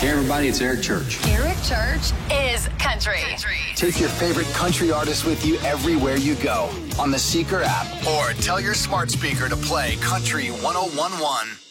Hey everybody, it's Eric Church. Eric Church is country. Take your favorite country artist with you everywhere you go on the Seeker app, or tell your smart speaker to play Country 101.1.